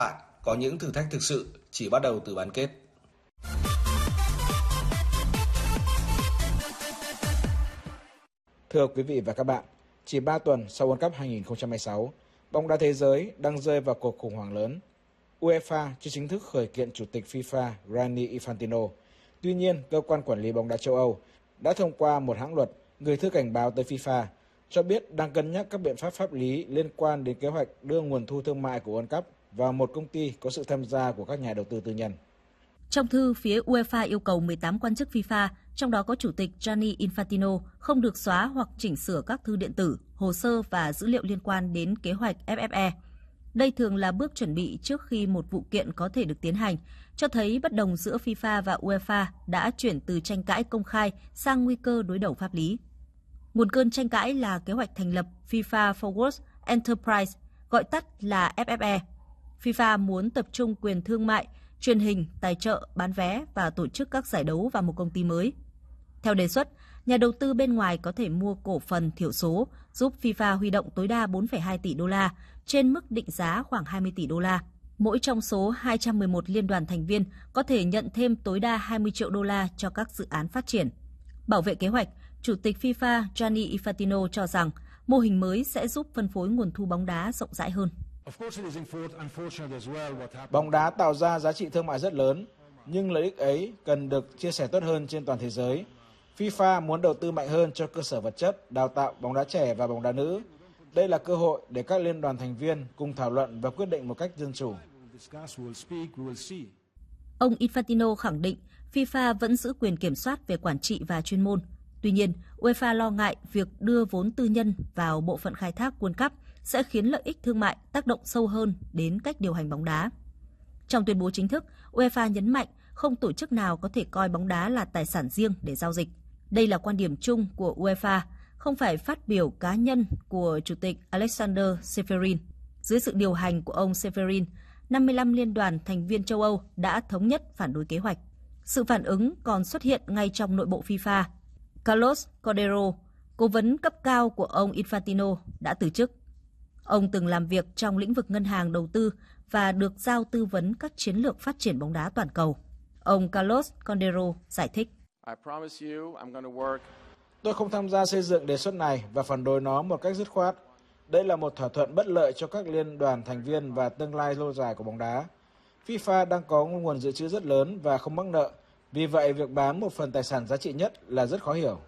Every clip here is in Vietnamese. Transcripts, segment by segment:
Có những thử thách thực sự chỉ bắt đầu từ bán kết. Thưa quý vị và các bạn, chỉ 3 tuần sau World Cup 2026, bóng đá thế giới đang rơi vào cuộc khủng hoảng lớn. UEFA chưa chính thức khởi kiện Chủ tịch FIFA Gianni Infantino. Tuy nhiên, cơ quan quản lý bóng đá châu Âu đã thông qua một hãng luật gửi thư cảnh báo tới FIFA, cho biết đang cân nhắc các biện pháp pháp lý liên quan đến kế hoạch đưa nguồn thu thương mại của World Cup vào một công ty có sự tham gia của các nhà đầu tư tư nhân. Trong thư, phía UEFA yêu cầu 18 quan chức FIFA, trong đó có Chủ tịch Gianni Infantino, không được xóa hoặc chỉnh sửa các thư điện tử, hồ sơ và dữ liệu liên quan đến kế hoạch FFE. Đây thường là bước chuẩn bị trước khi một vụ kiện có thể được tiến hành, cho thấy bất đồng giữa FIFA và UEFA đã chuyển từ tranh cãi công khai sang nguy cơ đối đầu pháp lý. Nguồn cơn tranh cãi là kế hoạch thành lập FIFA Forward Enterprise, gọi tắt là FFE. FIFA muốn tập trung quyền thương mại, truyền hình, tài trợ, bán vé và tổ chức các giải đấu vào một công ty mới. Theo đề xuất, nhà đầu tư bên ngoài có thể mua cổ phần thiểu số, giúp FIFA huy động tối đa 4,2 tỷ đô la trên mức định giá khoảng 20 tỷ đô la. Mỗi trong số 211 liên đoàn thành viên có thể nhận thêm tối đa 20 triệu đô la cho các dự án phát triển. Bảo vệ kế hoạch, Chủ tịch FIFA Gianni Infantino cho rằng mô hình mới sẽ giúp phân phối nguồn thu bóng đá rộng rãi hơn. Bóng đá tạo ra giá trị thương mại rất lớn, nhưng lợi ích ấy cần được chia sẻ tốt hơn trên toàn thế giới. FIFA muốn đầu tư mạnh hơn cho cơ sở vật chất, đào tạo bóng đá trẻ và bóng đá nữ. Đây là cơ hội để các liên đoàn thành viên cùng thảo luận và quyết định một cách dân chủ. Ông Infantino khẳng định FIFA vẫn giữ quyền kiểm soát về quản trị và chuyên môn. Tuy nhiên, UEFA lo ngại việc đưa vốn tư nhân vào bộ phận khai thác World Cup sẽ khiến lợi ích thương mại tác động sâu hơn đến cách điều hành bóng đá. Trong tuyên bố chính thức, UEFA nhấn mạnh không tổ chức nào có thể coi bóng đá là tài sản riêng để giao dịch. Đây là quan điểm chung của UEFA, không phải phát biểu cá nhân của Chủ tịch Alexander Seferin. Dưới sự điều hành của ông Seferin, 55 liên đoàn thành viên châu Âu đã thống nhất phản đối kế hoạch. Sự phản ứng còn xuất hiện ngay trong nội bộ FIFA. Carlos Cordeiro, cố vấn cấp cao của ông Infantino, đã từ chức. Ông từng làm việc trong lĩnh vực ngân hàng đầu tư và được giao tư vấn các chiến lược phát triển bóng đá toàn cầu. Ông Carlos Cordeiro giải thích. Tôi không tham gia xây dựng đề xuất này và phản đối nó một cách dứt khoát. Đây là một thỏa thuận bất lợi cho các liên đoàn thành viên và tương lai lâu dài của bóng đá. FIFA đang có nguồn dự trữ rất lớn và không mắc nợ. Vì vậy, việc bán một phần tài sản giá trị nhất là rất khó hiểu.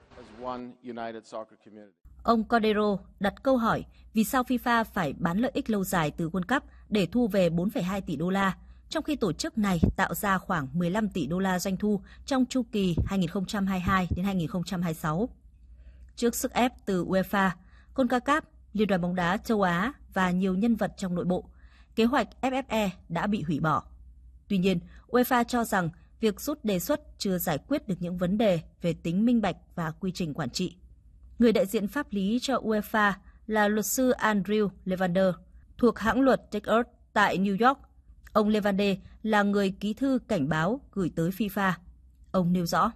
Ông Cordeiro đặt câu hỏi vì sao FIFA phải bán lợi ích lâu dài từ World Cup để thu về 4,2 tỷ đô la, trong khi tổ chức này tạo ra khoảng 15 tỷ đô la doanh thu trong chu kỳ 2022 đến 2026. Trước sức ép từ UEFA, CONCACAF, Liên đoàn bóng đá châu Á và nhiều nhân vật trong nội bộ, kế hoạch FFE đã bị hủy bỏ. Tuy nhiên, UEFA cho rằng việc rút đề xuất chưa giải quyết được những vấn đề về tính minh bạch và quy trình quản trị. Người đại diện pháp lý cho UEFA là luật sư Andrew Levander, thuộc hãng luật Techart tại New York. Ông Levander là người ký thư cảnh báo gửi tới FIFA. Ông nêu rõ.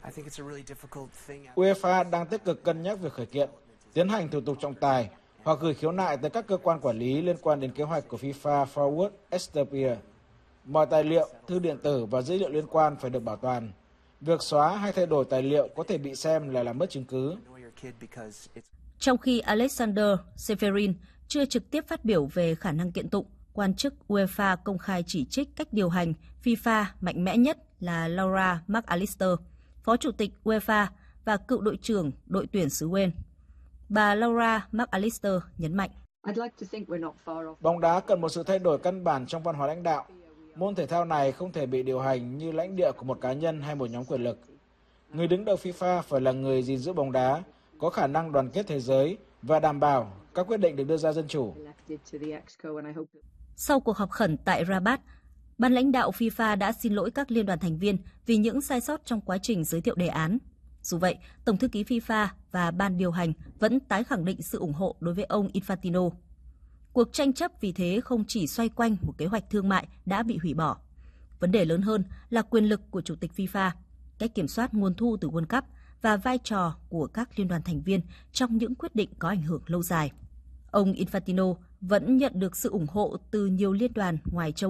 UEFA đang tích cực cân nhắc việc khởi kiện, tiến hành thủ tục trọng tài hoặc gửi khiếu nại tới các cơ quan quản lý liên quan đến kế hoạch của FIFA Forward Enterprise. Mọi tài liệu, thư điện tử và dữ liệu liên quan phải được bảo toàn. Việc xóa hay thay đổi tài liệu có thể bị xem là làm mất chứng cứ. Trong khi Alexander Seferin chưa trực tiếp phát biểu về khả năng kiện tụng, quan chức UEFA công khai chỉ trích cách điều hành FIFA mạnh mẽ nhất là Laura McAllister, phó chủ tịch UEFA và cựu đội trưởng đội tuyển xứ Wales. Bà Laura McAllister nhấn mạnh. Bóng đá cần một sự thay đổi căn bản trong văn hóa lãnh đạo. Môn thể thao này không thể bị điều hành như lãnh địa của một cá nhân hay một nhóm quyền lực. Người đứng đầu FIFA phải là người gìn giữ bóng đá, có khả năng đoàn kết thế giới và đảm bảo các quyết định được đưa ra dân chủ. Sau cuộc họp khẩn tại Rabat, ban lãnh đạo FIFA đã xin lỗi các liên đoàn thành viên vì những sai sót trong quá trình giới thiệu đề án. Dù vậy, Tổng thư ký FIFA và ban điều hành vẫn tái khẳng định sự ủng hộ đối với ông Infantino. Cuộc tranh chấp vì thế không chỉ xoay quanh một kế hoạch thương mại đã bị hủy bỏ. Vấn đề lớn hơn là quyền lực của Chủ tịch FIFA, cách kiểm soát nguồn thu từ World Cup và vai trò của các liên đoàn thành viên trong những quyết định có ảnh hưởng lâu dài. Ông Infantino vẫn nhận được sự ủng hộ từ nhiều liên đoàn ngoài châu